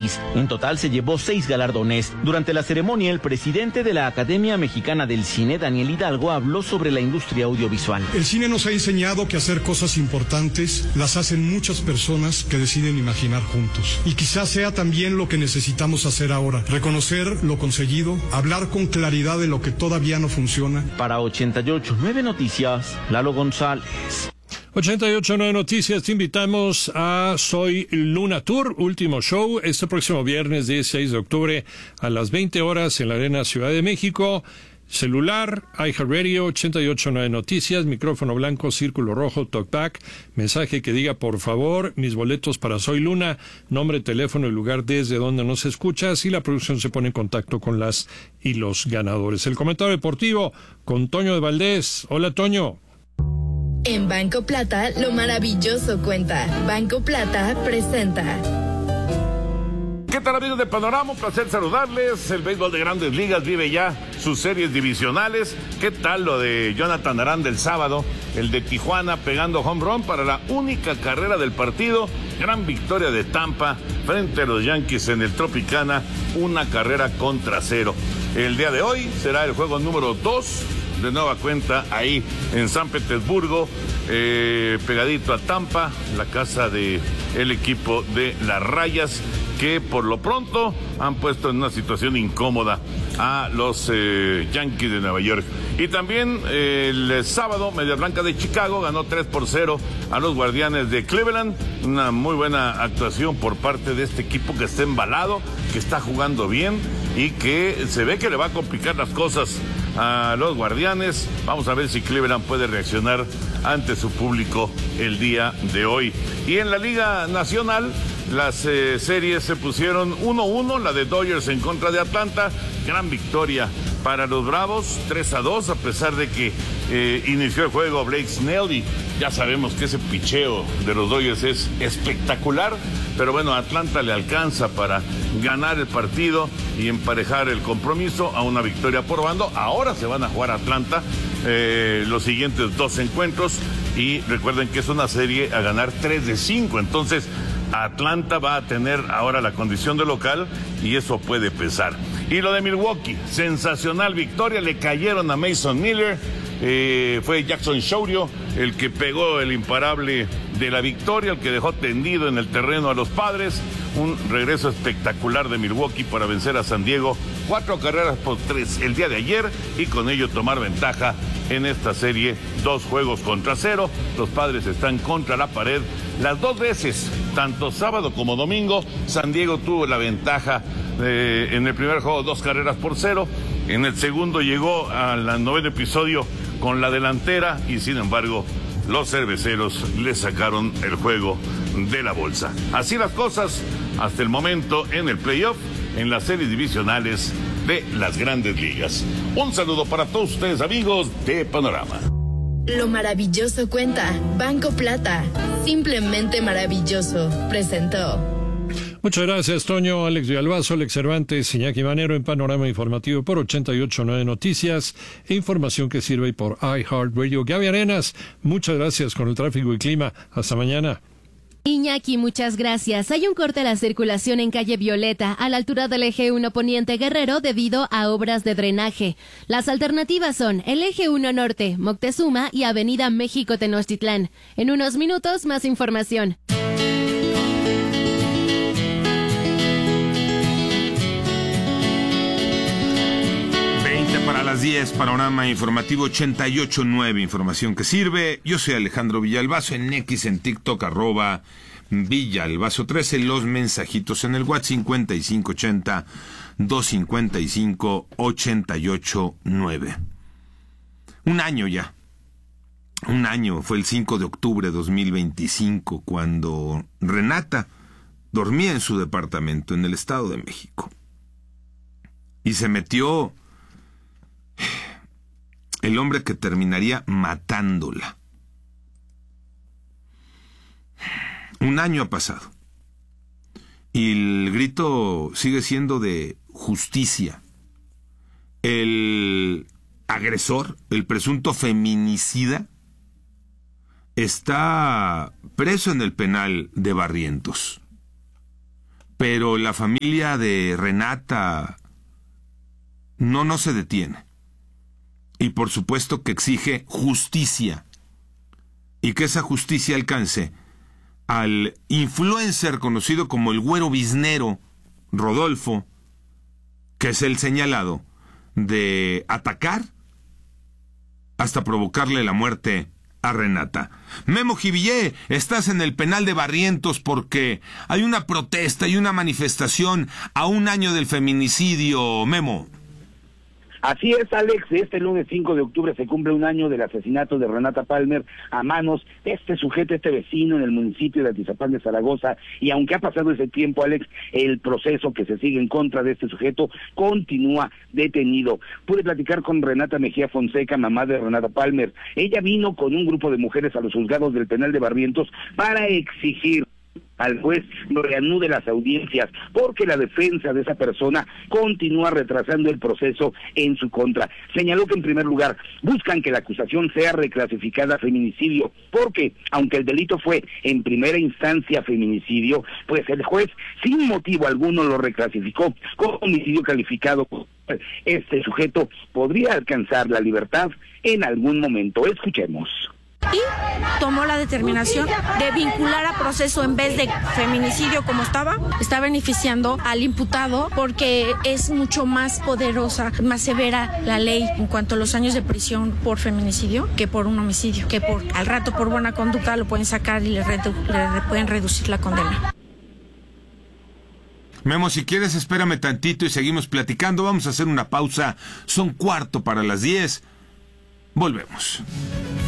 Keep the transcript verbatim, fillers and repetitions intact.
X. En total se llevó seis galardones. Durante la ceremonia, el presidente de la Academia Mexicana del Cine, Daniel Hidalgo, habló sobre la industria audiovisual. El cine nos ha enseñado que hacer cosas importantes las hacen muchas personas que deciden imaginar juntos. Y quizás sea también lo que necesitamos hacer ahora, reconocer lo conseguido, hablar con claridad de lo que todavía no funciona. Para ochenta y ocho punto nueve Noticias, Lalo González. ochenta y ocho punto nueve Noticias, te invitamos a Soy Luna Tour, último show, este próximo viernes dieciséis de octubre a las veinte horas en la Arena Ciudad de México. Celular, iHeartRadio, ochenta y ocho punto nueve Noticias, micrófono blanco, círculo rojo, talkback, mensaje que diga por favor, mis boletos para Soy Luna, nombre, teléfono y lugar desde donde nos escuchas, y la producción se pone en contacto con las y los ganadores. El comentario deportivo con Toño de Valdés. Hola, Toño. En Banco Plata, lo maravilloso cuenta. Banco Plata presenta. ¿Qué tal, amigos de Panorama? Un placer saludarles. El béisbol de Grandes Ligas vive ya sus series divisionales. ¿Qué tal lo de Jonathan Aranda el sábado? El de Tijuana pegando home run para la única carrera del partido. Gran victoria de Tampa frente a los Yankees en el Tropicana. Una carrera contra cero. El día de hoy será el juego número dos. De nueva cuenta ahí en San Petersburgo, eh, pegadito a Tampa, la casa de el equipo de las Rayas, que por lo pronto han puesto en una situación incómoda a los eh, Yankees de Nueva York. Y también eh, el sábado, Media Blanca de Chicago ganó tres por cero a los Guardianes de Cleveland. Una muy buena actuación por parte de este equipo que está embalado, que está jugando bien y que se ve que le va a complicar las cosas a los Guardianes. Vamos a ver si Cleveland puede reaccionar ante su público el día de hoy. Y en la Liga Nacional, las eh, series se pusieron uno uno, la de Dodgers en contra de Atlanta. Gran victoria para los Bravos, tres a dos, a pesar de que eh, inició el juego Blake Snell, y ya sabemos que ese picheo de los Dodgers es espectacular, pero bueno, Atlanta le alcanza para ganar el partido y emparejar el compromiso a una victoria por bando. Ahora se van a jugar Atlanta eh, los siguientes dos encuentros, y recuerden que es una serie a ganar tres de cinco, entonces Atlanta va a tener ahora la condición de local y eso puede pesar. Y lo de Milwaukee, sensacional victoria, le cayeron a Mason Miller, eh, fue Jackson Chourio el que pegó el imparable de la victoria, el que dejó tendido en el terreno a los Padres. Un regreso espectacular de Milwaukee para vencer a San Diego, cuatro carreras por tres el día de ayer, y con ello tomar ventaja en esta serie, dos juegos contra cero. Los Padres están contra la pared las dos veces, tanto sábado como domingo. San Diego tuvo la ventaja eh, en el primer juego, dos carreras por cero. En el segundo llegó al noveno episodio con la delantera, y sin embargo los cerveceros le sacaron el juego de la bolsa. Así las cosas hasta el momento en el playoff, en las series divisionales de las Grandes Ligas. Un saludo para todos ustedes, amigos de Panorama. Lo maravilloso cuenta. Banco Plata, simplemente maravilloso, presentó. Muchas gracias, Toño. Alex Villalbazo, Alex Cervantes, Iñaki Manero en Panorama Informativo por ochenta y ocho punto nueve Noticias e información que sirve por iHeartRadio. Gaby Arenas, muchas gracias con el tráfico y clima. Hasta mañana. Iñaki, muchas gracias. Hay un corte a la circulación en calle Violeta, a la altura del eje uno Poniente Guerrero, debido a obras de drenaje. Las alternativas son el eje uno Norte, Moctezuma y avenida México Tenochtitlán. En unos minutos, más información. Para las diez, Panorama Informativo ochenta y ocho punto nueve, información que sirve. Yo soy Alejandro Villalbazo, en X, en TikTok, arroba Villalbazo trece, los mensajitos en el WhatsApp cincuenta y cinco ochenta, doscientos cincuenta y cinco, ochenta y ocho nueve. Un año ya. Un año, fue el cinco de octubre de dos mil veinticinco, cuando Renata dormía en su departamento en el Estado de México. Y se metió el hombre que terminaría matándola. Un año ha pasado y el grito sigue siendo de justicia. El agresor, el presunto feminicida, está preso en el penal de Barrientos. pero la familia de Renata no, no se detiene. Y por supuesto que exige justicia. Y que esa justicia alcance al influencer conocido como el Güero Biznero, Rodolfo, que es el señalado de atacar hasta provocarle la muerte a Renata. Memo Jivillé, estás en el penal de Barrientos porque hay una protesta y una manifestación a un año del feminicidio, Memo. Así es, Alex, este lunes cinco de octubre se cumple un año del asesinato de Renata Palmer a manos de este sujeto, este vecino en el municipio de Atizapán de Zaragoza, y aunque ha pasado ese tiempo, Alex, el proceso que se sigue en contra de este sujeto continúa detenido. Pude platicar con Renata Mejía Fonseca, mamá de Renata Palmer. Ella vino con un grupo de mujeres a los juzgados del penal de Barrientos para exigir al juez lo reanude las audiencias, porque la defensa de esa persona continúa retrasando el proceso en su contra. Señaló que en primer lugar buscan que la acusación sea reclasificada a feminicidio, porque aunque el delito fue en primera instancia feminicidio, pues el juez sin motivo alguno lo reclasificó como homicidio calificado. Este sujeto podría alcanzar la libertad en algún momento. Escuchemos. Y tomó la determinación de vincular a proceso en vez de feminicidio como estaba. Está beneficiando al imputado porque es mucho más poderosa, más severa la ley en cuanto a los años de prisión por feminicidio que por un homicidio, que por al rato por buena conducta lo pueden sacar y le, redu- le pueden reducir la condena. Memo, si quieres espérame tantito y seguimos platicando. Vamos a hacer una pausa. Son cuarto para las diez. Volvemos.